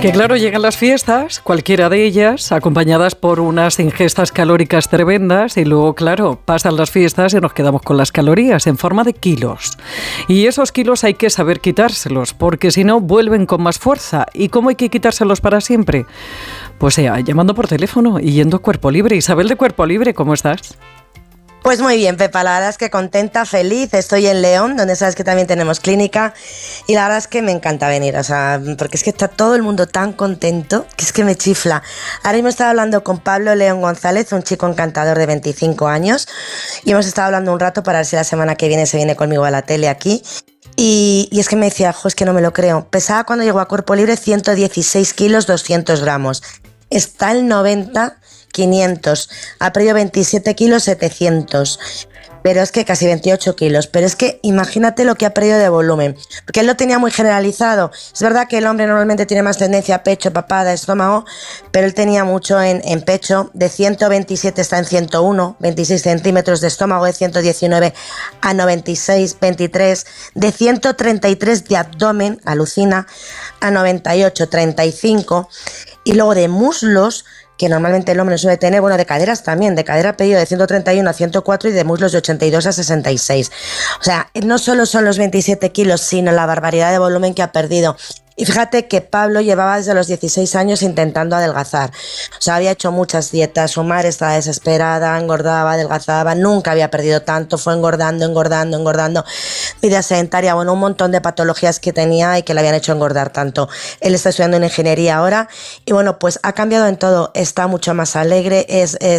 Que claro, llegan las fiestas, cualquiera de ellas, acompañadas por unas ingestas calóricas tremendas y luego, claro, pasan las fiestas y nos quedamos con las calorías en forma de kilos. Y esos kilos hay que saber quitárselos, porque si no, vuelven con más fuerza. ¿Y cómo hay que quitárselos para siempre? Pues llamando por teléfono y yendo a Cuerpo Libre. Isabel de Cuerpo Libre, ¿cómo estás? Pues muy bien, Pepa, la verdad es que contenta, feliz, estoy en León, donde sabes que también tenemos clínica, y la verdad es que me encanta venir, o sea, porque es que está todo el mundo tan contento, que es que me chifla. Ahora mismo estaba hablando con Pablo León González, un chico encantador de 25 años, y hemos estado hablando un rato para ver si la semana que viene se viene conmigo a la tele aquí. Y es que me decía, jo, es que no me lo creo, pesaba cuando llegó a Cuerpo Libre 116 kilos, 200 gramos, está el 90 500, ha perdido 27 kilos 700, pero es que casi 28 kilos, pero es que imagínate lo que ha perdido de volumen, porque él lo tenía muy generalizado. Es verdad que el hombre normalmente tiene más tendencia a pecho, papada, estómago, pero él tenía mucho en pecho, de 127 está en 101, 26 centímetros, de estómago de 119 a 96, 23, de 133 de abdomen, alucina, a 98, 35, y luego de muslos, que normalmente el hombre no suele tener, bueno, de caderas también, de cadera ha pedido de 131 a 104 y de muslos de 82 a 66. O sea, no solo son los 27 kilos, sino la barbaridad de volumen que ha perdido. Y fíjate que Pablo llevaba desde los 16 años intentando adelgazar. O sea, había hecho muchas dietas, su madre estaba desesperada, engordaba, adelgazaba, nunca había perdido tanto, fue engordando, vida sedentaria, bueno, un montón de patologías que tenía y que le habían hecho engordar tanto. Él está estudiando en ingeniería ahora y bueno, pues ha cambiado en todo, está mucho más alegre, es